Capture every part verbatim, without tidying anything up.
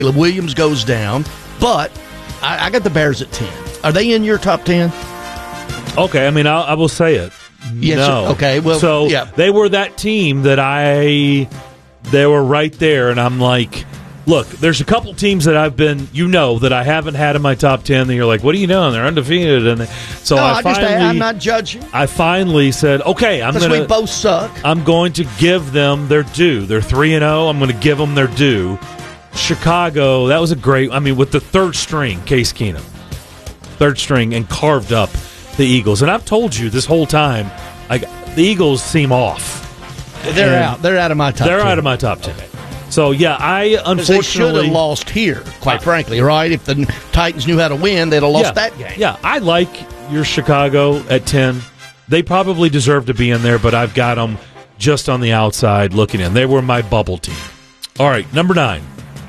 Caleb Williams goes down, but I, I got the Bears at ten. Are they in your top ten? Okay, I mean, I'll, I will say it. Yes, no. Okay, well, so yeah. they were that team that I, they were right there, and I'm like, look, there's a couple teams that I've been, you know, that I haven't had in my top ten that you're like, what are you doing? They're undefeated. And they, so no, I, I finally, just, I'm not judging. I finally said, okay, I'm Because going we both suck. I'm going to give them their due. They're three and oh. I'm going to give them their due. Chicago, that was a great, I mean, with the third string, Case Keenum, third string, and carved up the Eagles. And I've told you this whole time, like, the Eagles seem off. They're And out. They're out of my top They're ten. out of my top ten. Okay. So, yeah, I unfortunately... They should have lost here, quite uh, frankly, right? If the Titans knew how to win, they'd have lost yeah, that game. Yeah, I like your Chicago at ten. They probably deserve to be in there, but I've got them just on the outside looking in. They were my bubble team. All right, number nine.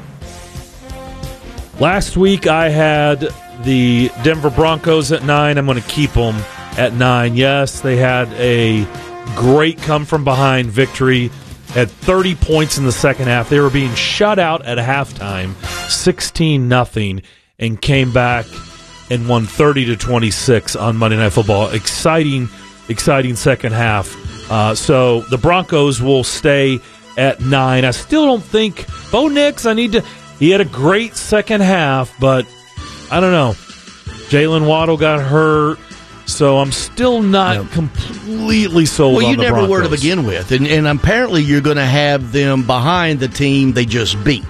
Last week I had the Denver Broncos at nine. I'm going to keep them at nine. Yes, they had a great come-from-behind victory. Had thirty points in the second half. They were being shut out at halftime, sixteen nothing, and came back and won thirty to twenty-six on Monday Night Football. Exciting, exciting second half. Uh, so the Broncos will stay at nine. I still don't think Bo Nix, I need to... He had a great second half, but I don't know. Jalen Waddle got hurt, so I'm still not yep. completely sold well, on the Well, you never Broncos. were to begin with, and, and apparently you're going to have them behind the team they just beat.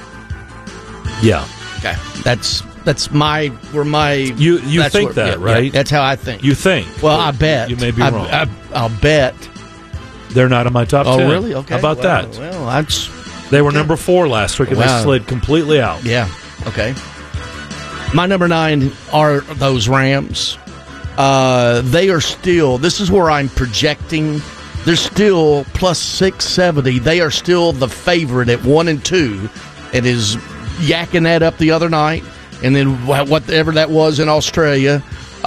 Yeah. Okay. That's that's my where my you you think where, that yeah, right? Yeah, that's how I think. You think? Well, I bet you may be I, wrong. I, I'll bet they're not in my top oh, ten. Oh, really? Okay. How about well, that? Well, that's. They were okay. number four last week, and wow. they slid completely out. Yeah. Okay. My number nine are those Rams. Uh, they are still, this is where I'm projecting, they're still plus six seventy. They are still the favorite at one and two. It is yakking that up the other night. And then whatever that was in Australia.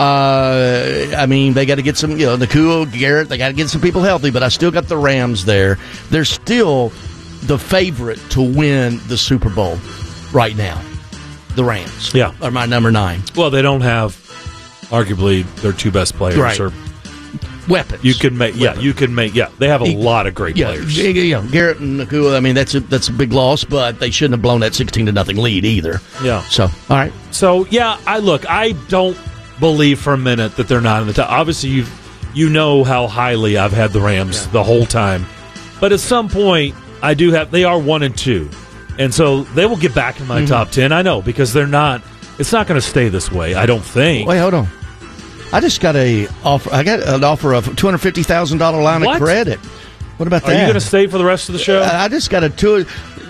Uh, I mean, they got to get some, you know, Nakua, Garrett, they got to get some people healthy, but I still got the Rams there. They're still the favorite to win the Super Bowl right now. The Rams yeah. are my number nine. Well, they don't have arguably their two best players right. or weapons. You can make yeah, weapons. you can make yeah. They have a he, lot of great yeah, players. Yeah, yeah, Garrett and Nakua. I mean, that's a that's a big loss, but they shouldn't have blown that sixteen to nothing lead either. Yeah. So all right. So yeah, I look. I don't believe for a minute that they're not in the top. Obviously, you you know how highly I've had the Rams yeah. the whole time, but at some point. I do have. They are one and two, and so they will get back in my mm-hmm. top ten. I know because they're not. It's not going to stay this way. I don't think. Wait, hold on. I just got a offer. I got an offer of two hundred fifty thousand dollar line what? of credit. What about are that? Are you going to stay for the rest of the show? I just got a two.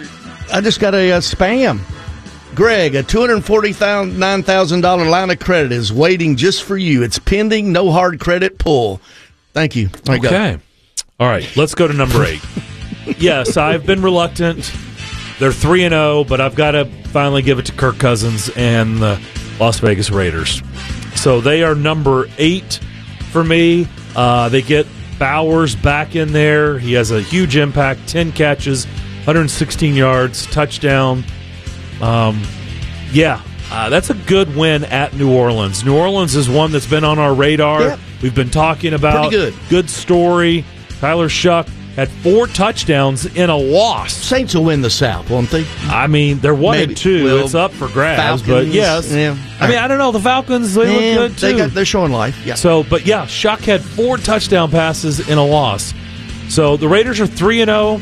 I just got a, a spam. Greg, a two hundred forty nine thousand dollar line of credit is waiting just for you. It's pending. No hard credit pull. Thank you. There you okay. Go. All right. Let's go to number eight. Yes, I've been reluctant. They're three and zero, but I've got to finally give it to Kirk Cousins and the Las Vegas Raiders. So they are number eight for me. Uh, they get Bowers back in there. He has a huge impact: ten catches, one hundred sixteen yards, touchdown. Um, yeah, uh, that's a good win at New Orleans. New Orleans is one that's been on our radar. Yep. We've been talking about. Pretty good. Good story. Tyler Shuck had four touchdowns in a loss. Saints will win the South, won't they? I mean, they're one Maybe. and two. Well, it's up for grabs, Falcons, but yes. Yeah. I mean, I don't know. The Falcons, they yeah, look good too. They got, they're showing life. Yeah. So, but yeah, Shuck had four touchdown passes in a loss. So the Raiders are three and zero.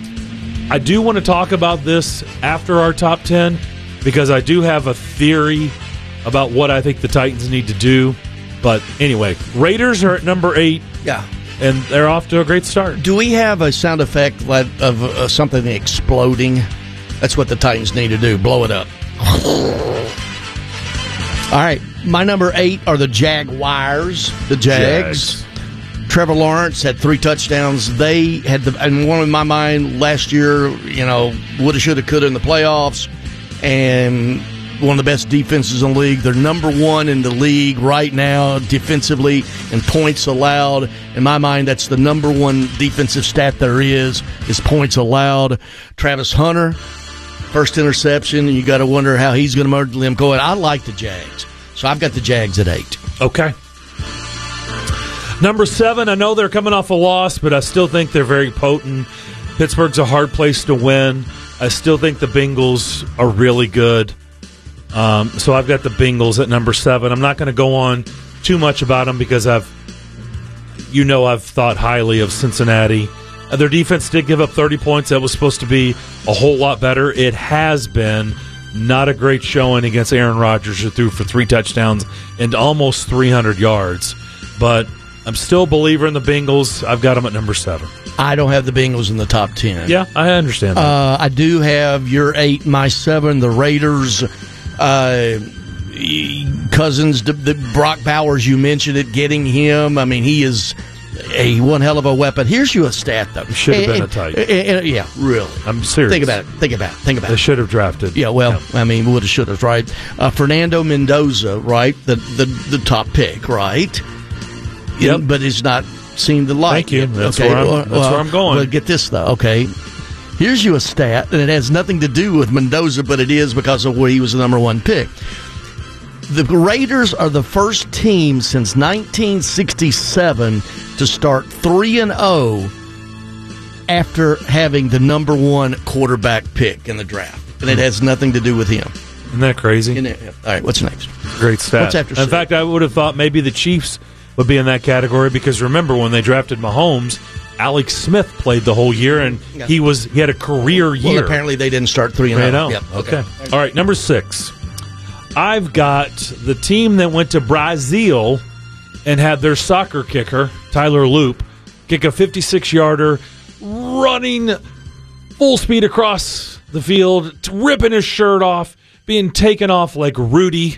I do want to talk about this after our top ten because I do have a theory about what I think the Titans need to do. But anyway, Raiders are at number eight. Yeah. And they're off to a great start. Do we have a sound effect of uh, something exploding? That's what the Titans need to do. Blow it up. All right. My number eight are the Jaguars. The Jags. Jags. Trevor Lawrence had three touchdowns. They had the, and one in my mind last year, you know, woulda, shoulda, coulda in the playoffs. And one of the best defenses in the league. They're number one in the league right now defensively in points allowed. In my mind, that's the number one defensive stat there is, is points allowed. Travis Hunter, first interception, and you got to wonder how he's going to merge them going. I like the Jags, so I've got the Jags at eight. Okay. Number seven, I know they're coming off a loss, but I still think they're very potent. Pittsburgh's a hard place to win. I still think the Bengals are really good. Um, so I've got the Bengals at number seven. I'm not going to go on too much about them because I've, you know, I've thought highly of Cincinnati. Uh, their defense did give up thirty points. That was supposed to be a whole lot better. It has been not a great showing against Aaron Rodgers, who threw for three touchdowns and almost three hundred yards. But I'm still a believer in the Bengals. I've got them at number seven. I don't have the Bengals in the top ten. Yeah, I understand that. Uh, I do have your eight, my seven, the Raiders. Uh, Cousins, the, the Brock Bowers, you mentioned it, getting him. I mean, he is a one hell of a weapon. Here's you a stat, though. It should have been and, a tight. and, and, yeah, really. I'm serious. Think about it. Think about it. Think about they it. They should have drafted. Yeah, well, yeah. I mean, would have, should have, right? Uh, Fernando Mendoza, right? The, the the top pick, right? Yep. But it's not seen the light. Thank you. Yet. That's, okay. where, I'm, well, that's where I'm going. But get this, though. Okay. Here's you a stat, and it has nothing to do with Mendoza, but it is because of where he was the number one pick. The Raiders are the first team since nineteen sixty-seven to start three and oh after having the number one quarterback pick in the draft. And it has nothing to do with him. Isn't that crazy? Isn't it? All right, what's next? Great stat. What's after in six? fact, I would have thought maybe the Chiefs would be in that category because remember when they drafted Mahomes, Alex Smith played the whole year and Yeah. he was he had a career year. Well, apparently they didn't start three and I oh. know. Yep, okay. All right, number six. I've got the team that went to Brazil and had their soccer kicker, Tyler Loop, kick a fifty-six-yarder, running full speed across the field, ripping his shirt off, being taken off like Rudy,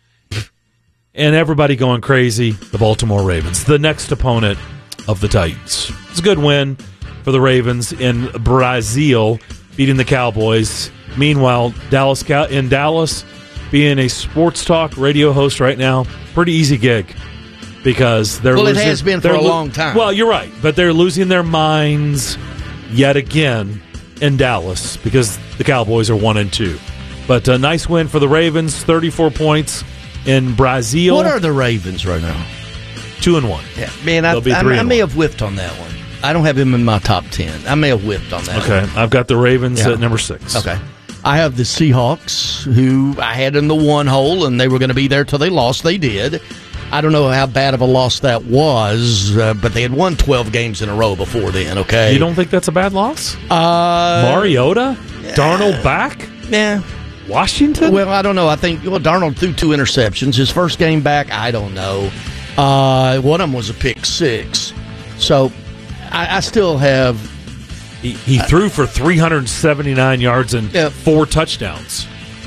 and everybody going crazy, the Baltimore Ravens, the next opponent of the Titans. It's a good win for the Ravens in Brazil, beating the Cowboys. Meanwhile, Dallas in Dallas, being a sports talk radio host right now, pretty easy gig because they're well, losing. It has been for a lo- long time. Well, you're right, but they're losing their minds yet again in Dallas because the Cowboys are one and two. But a nice win for the Ravens, thirty-four points in Brazil. What are the Ravens right now? Two and one. Yeah, man, I, be I, three I and may one. have whiffed on that one. I don't have him in my top ten. I may have whiffed on that Okay, one. I've got the Ravens Yeah. at number six. Okay. I have the Seahawks, who I had in the one hole, and they were going to be there till they lost. They did. I don't know how bad of a loss that was, uh, but they had won twelve games in a row before then, okay? You don't think that's a bad loss? Uh, Mariota? Darnold back? Yeah. Washington? Well, I don't know. I think well, Darnold threw two interceptions. His first game back, I don't know. Uh, one of them was a pick six. So I, I still have... He, he threw for three hundred seventy-nine yards and Yeah. four touchdowns.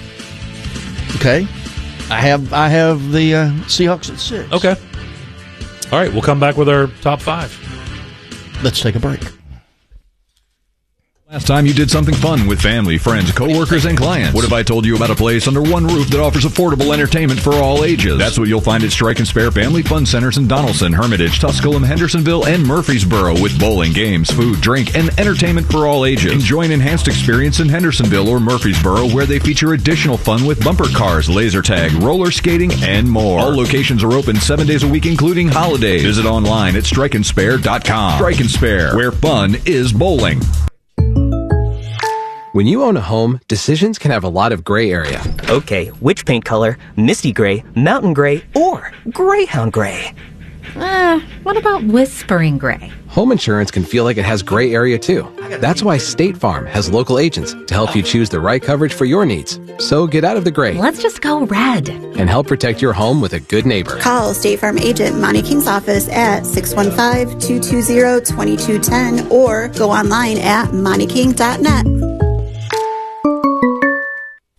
Okay. I have I have the uh, Seahawks at six. Okay. All right, we'll come back with our top five. Let's take a break. Last time you did something fun with family, friends, coworkers, and clients. What if I told you about a place under one roof that offers affordable entertainment for all ages? That's what you'll find at Strike and Spare Family Fun Centers in Donaldson, Hermitage, Tusculum, Hendersonville, and Murfreesboro with bowling, games, food, drink, and entertainment for all ages. Enjoy an enhanced experience in Hendersonville or Murfreesboro where they feature additional fun with bumper cars, laser tag, roller skating, and more. All locations are open seven days a week, including holidays. Visit online at strike and spare dot com. Strike and Spare, where fun is bowling. When you own a home, decisions can have a lot of gray area. Okay, which paint color? Misty gray, mountain gray, or greyhound gray? Uh, what about whispering gray? Home insurance can feel like it has gray area too. That's why State Farm has local agents to help you choose the right coverage for your needs. So get out of the gray Let's just go red. and help protect your home with a good neighbor. Call State Farm agent Monty King's office at six one five, two two zero, two two one zero or go online at monty king dot net.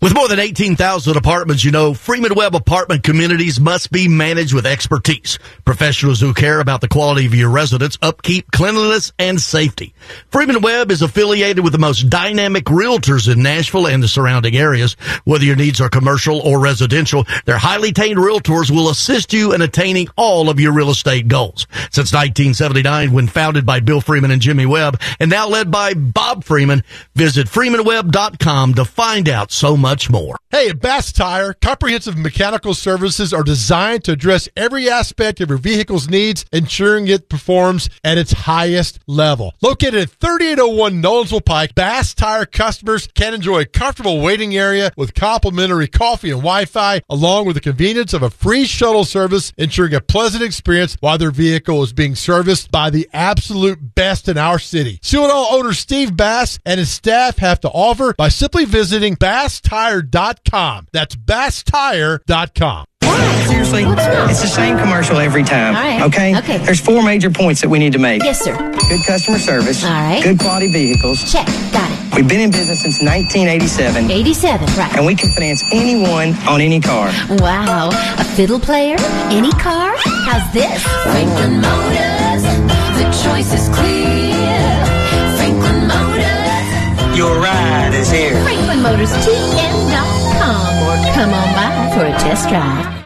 With more than eighteen thousand apartments, you know, Freeman Webb apartment communities must be managed with expertise. Professionals who care about the quality of your residence, upkeep, cleanliness, and safety. Freeman Webb is affiliated with the most dynamic realtors in Nashville and the surrounding areas. Whether your needs are commercial or residential, their highly trained realtors will assist you in attaining all of your real estate goals. Since nineteen seventy-nine, when founded by Bill Freeman and Jimmy Webb, and now led by Bob Freeman, visit freeman webb dot com to find out so much more. Hey, at Bass Tire, comprehensive mechanical services are designed to address every aspect of your vehicle's needs, ensuring it performs at its highest level. Located at thirty-eight oh one Nolensville Pike, Bass Tire customers can enjoy a comfortable waiting area with complimentary coffee and Wi-Fi, along with the convenience of a free shuttle service, ensuring a pleasant experience while their vehicle is being serviced by the absolute best in our city. See what all owner Steve Bass and his staff have to offer by simply visiting bass tire dot com. That's bass tire dot com. Seriously, it's the same commercial every time. All right. Okay? Okay. There's four major points that we need to make. Yes, sir. Good customer service. All right. Good quality vehicles. Check. Got it. We've been in business since nineteen eighty-seven. eighty-seven, right. And we can finance anyone on any car. Wow. A fiddle player? Any car? How's this? Franklin Motors. The choice is clear. Franklin Motors. Your ride is here. Franklin Motors T M dot com or come on by for a test drive.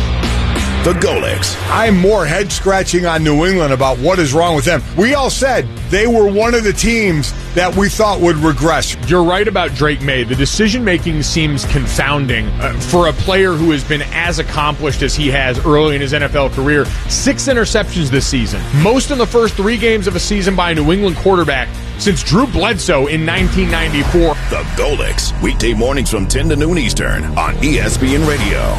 The Golics. I'm more head scratching on New England about what is wrong with them. We all said they were one of the teams that we thought would regress. You're right about Drake May. The decision-making seems confounding uh, for a player who has been as accomplished as he has early in his N F L career. Six interceptions this season. Most in the first three games of a season by a New England quarterback since Drew Bledsoe in nineteen ninety-four. The Golics. Weekday mornings from ten to noon Eastern on E S P N Radio.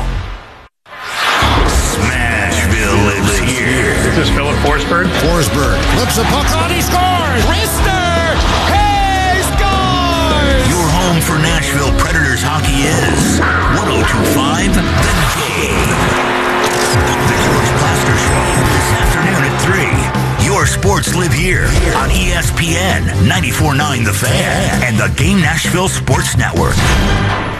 Smashville lives here. This is Philip Forsberg. Forsberg flips a puck on. He scores! Rister! He scores! Your home for Nashville Predators hockey is one oh two point five The Game. The George Plaster Show this afternoon at three. Your sports live here on E S P N ninety-four point nine The Fan and the Game Nashville Sports Network.